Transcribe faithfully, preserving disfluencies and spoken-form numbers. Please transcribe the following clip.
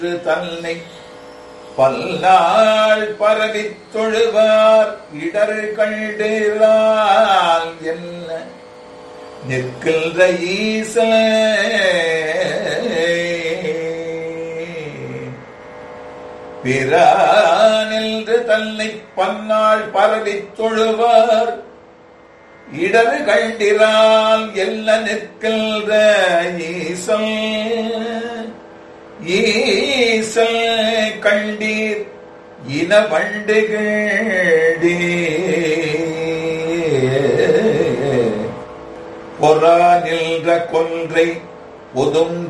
தன்னை பல்லாள் பரவித் தொழுவார் இடர் கண்டிரால் என்ன நிற்கின்ற ஈசன் பிறானின்று தன்னை பன்னாள் பரவித் தொழுவார் இடர் கண்டிரால் எல்ல நிற்கின்ற ஈசன் ஈசல் கண்டீர் இன வண்டுகளே பொறா நின்ற கொன்றை பொதும்